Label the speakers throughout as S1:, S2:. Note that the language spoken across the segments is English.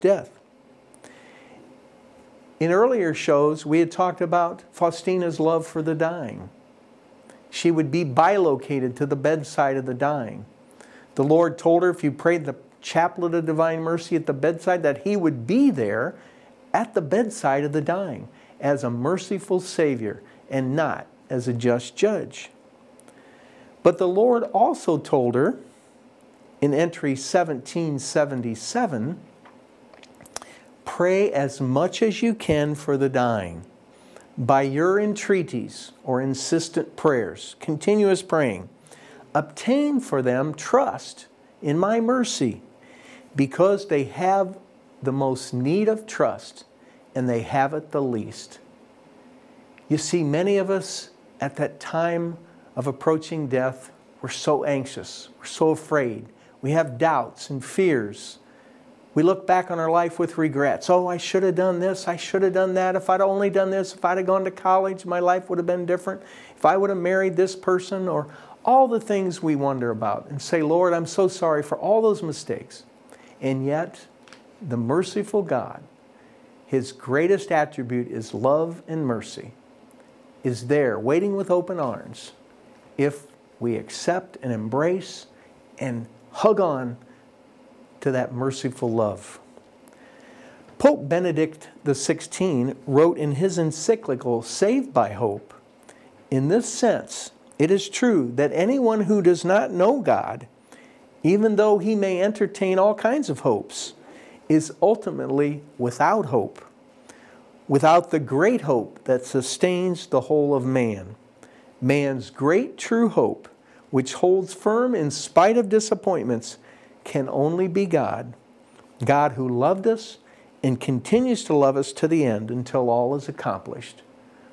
S1: death. In earlier shows, we had talked about Faustina's love for the dying. She would be bilocated to the bedside of the dying. The Lord told her if you prayed the Chaplet of Divine Mercy at the bedside, that He would be there at the bedside of the dying as a merciful Savior and not as a just judge. But the Lord also told her in entry 1777, pray as much as you can for the dying. By your entreaties or insistent prayers, continuous praying, obtain for them trust in my mercy, because they have the most need of trust and they have it the least. You see, many of us at that time of approaching death, we're so anxious, we're so afraid, we have doubts and fears. We look back on our life with regrets. Oh, I should have done this, I should have done that. If I'd only done this, if I'd have gone to college, my life would have been different. If I would have married this person, or all the things we wonder about and say, Lord, I'm so sorry for all those mistakes. And yet, the merciful God, His greatest attribute is love and mercy, is there waiting with open arms if we accept and embrace and hug on to that merciful love. Pope Benedict XVI wrote in his encyclical, Saved by Hope, in this sense, it is true that anyone who does not know God, even though he may entertain all kinds of hopes, is ultimately without hope, without the great hope that sustains the whole of man. Man's great true hope, which holds firm in spite of disappointments, can only be God. God who loved us and continues to love us to the end until all is accomplished.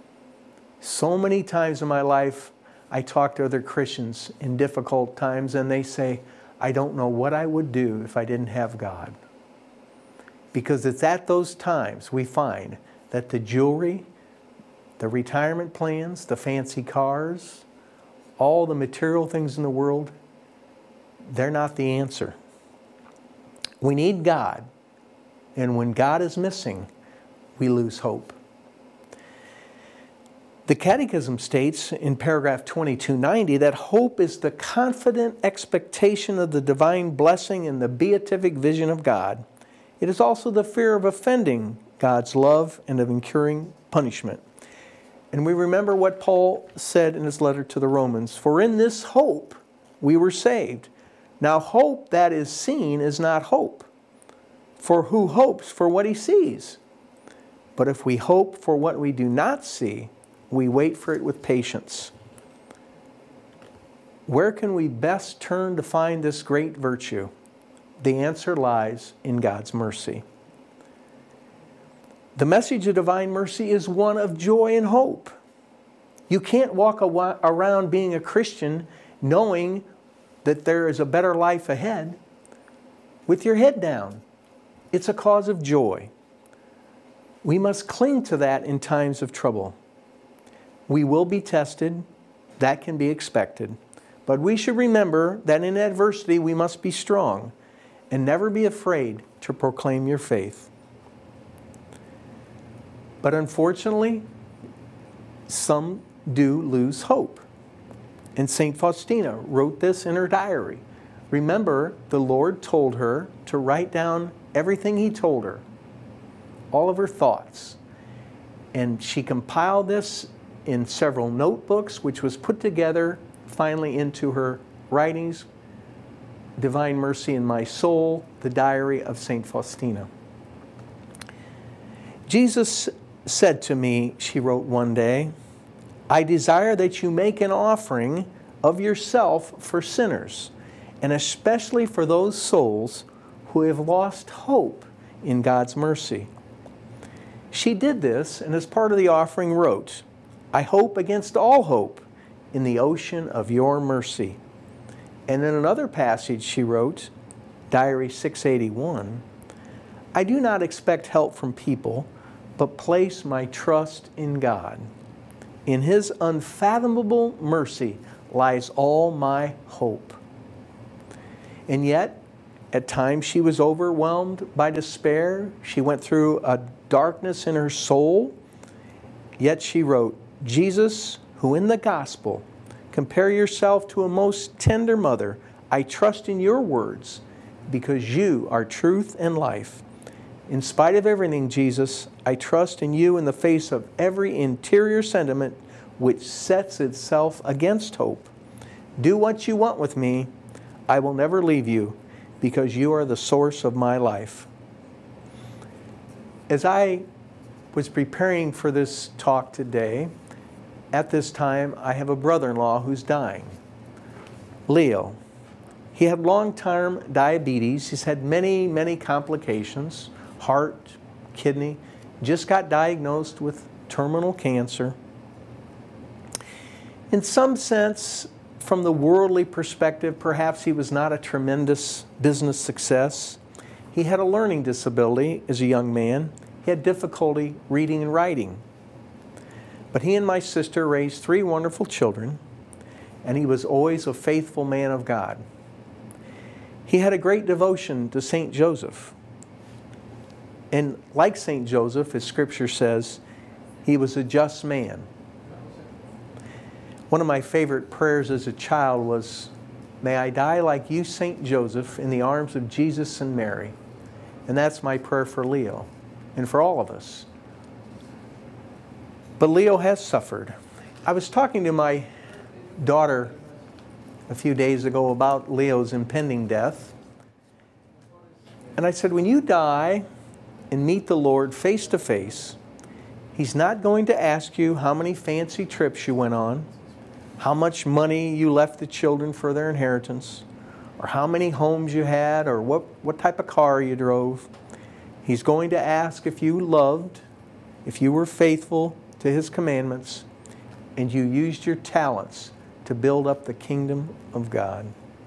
S1: So many times in my life, I talk to other Christians in difficult times and they say, I don't know what I would do if I didn't have God. Because it's at those times we find that the jewelry, the retirement plans, the fancy cars, all the material things in the world, they're not the answer. We need God, and when God is missing, we lose hope. The Catechism states in paragraph 2290 that hope is the confident expectation of the divine blessing and the beatific vision of God. It is also the fear of offending God's love and of incurring punishment. And we remember what Paul said in his letter to the Romans, for in this hope we were saved. Now hope that is seen is not hope, for who hopes for what he sees? But if we hope for what we do not see, we wait for it with patience. Where can we best turn to find this great virtue? The answer lies in God's mercy. The message of divine mercy is one of joy and hope. You can't walk around being a Christian knowing that there is a better life ahead with your head down. It's a cause of joy. We must cling to that in times of trouble. We will be tested. That can be expected. But we should remember that in adversity we must be strong and never be afraid to proclaim your faith. But unfortunately, some do lose hope. And St. Faustina wrote this in her diary. Remember, the Lord told her to write down everything He told her, all of her thoughts. And she compiled this in several notebooks, which was put together finally into her writings, Divine Mercy in My Soul, the Diary of St. Faustina. Jesus said to me, she wrote one day, I desire that you make an offering of yourself for sinners, and especially for those souls who have lost hope in God's mercy. She did this, and as part of the offering wrote, I hope against all hope in the ocean of your mercy. And in another passage she wrote, Diary 681, I do not expect help from people, but place my trust in God. In His unfathomable mercy lies all my hope. And yet, At times she was overwhelmed by despair. She went through a darkness in her soul. Yet she wrote, Jesus, who in the gospel compare yourself to a most tender mother, I trust in your words because you are truth and life. In spite of everything, Jesus, I trust in you in the face of every interior sentiment which sets itself against hope. Do what you want with me. I will never leave you because you are the source of my life. As I was preparing for this talk today, at this time I have a brother-in-law who's dying, Leo. He had long-term diabetes. He's had many complications, heart, kidney, just got diagnosed with terminal cancer. In some sense, from the worldly perspective, perhaps he was not a tremendous business success. He had a learning disability as a young man. He had difficulty reading and writing. But he and my sister raised 3 wonderful children, and he was always a faithful man of God. He had a great devotion to St. Joseph. And like St. Joseph, as Scripture says, he was a just man. One of my favorite prayers as a child was, may I die like you, St. Joseph, in the arms of Jesus and Mary. And that's my prayer for Leo and for all of us. But Leo has suffered. I was talking to my daughter a few days ago about Leo's impending death. And I said, when you die and meet the Lord face to face, He's not going to ask you how many fancy trips you went on, how much money you left the children for their inheritance, or how many homes you had, or what type of car you drove. He's going to ask if you loved, if you were faithful to His commandments, and you used your talents to build up the kingdom of God.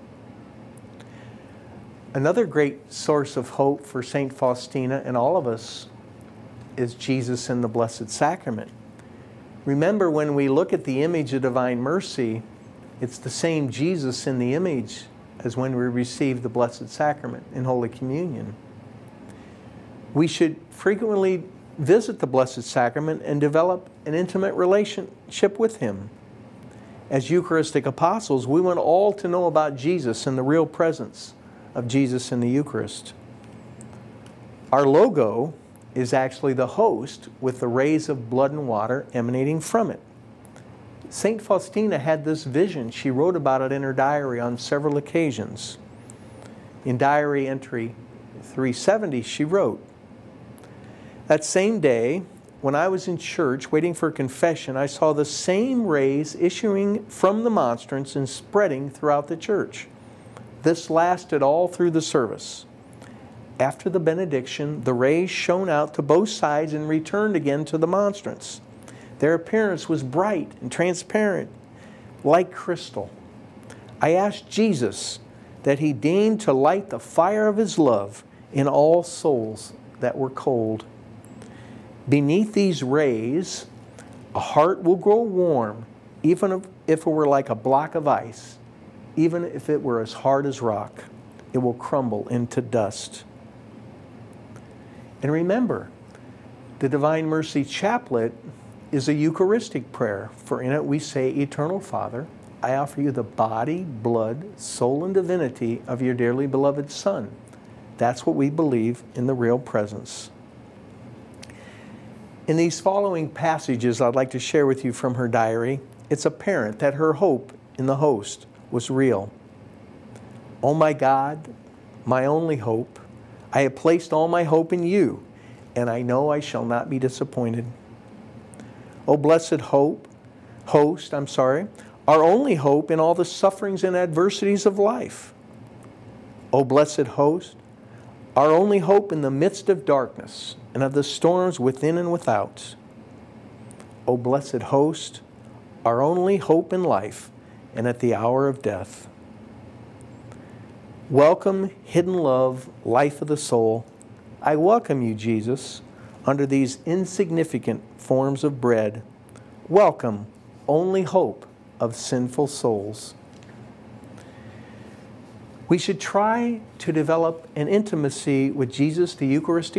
S1: Another great source of hope for St. Faustina and all of us is Jesus in the Blessed Sacrament. Remember, when we look at the image of Divine Mercy, it's the same Jesus in the image as when we receive the Blessed Sacrament in Holy Communion. We should frequently visit the Blessed Sacrament and develop an intimate relationship with Him. As Eucharistic apostles, we want all to know about Jesus and the real presence of Jesus in the Eucharist. Our logo is actually the host with the rays of blood and water emanating from it. St. Faustina had this vision. She wrote about it in her diary on several occasions. In diary entry 370, she wrote, that same day, when I was in church waiting for confession, I saw the same rays issuing from the monstrance and spreading throughout the church. This lasted all through the service. After the benediction, the rays shone out to both sides and returned again to the monstrance. Their appearance was bright and transparent, like crystal. I asked Jesus that He deign to light the fire of His love in all souls that were cold. Beneath these rays, a heart will grow warm, even if it were like a block of ice. Even if it were as hard as rock, it will crumble into dust. And remember, the Divine Mercy Chaplet is a Eucharistic prayer, for in it we say, Eternal Father, I offer you the body, blood, soul, and divinity of your dearly beloved Son. That's what we believe in the real presence. In these following passages I'd like to share with you from her diary, it's apparent that her hope in the host was real. Oh my God, my only hope, I have placed all my hope in you, and I know I shall not be disappointed. Oh blessed host, our only hope in all the sufferings and adversities of life. Oh blessed host, our only hope in the midst of darkness and of the storms within and without. Oh blessed host, our only hope in life and at the hour of death. Welcome, hidden love, life of the soul. I welcome you, Jesus, under these insignificant forms of bread. Welcome, only hope of sinful souls. We should try to develop an intimacy with Jesus, the Eucharistic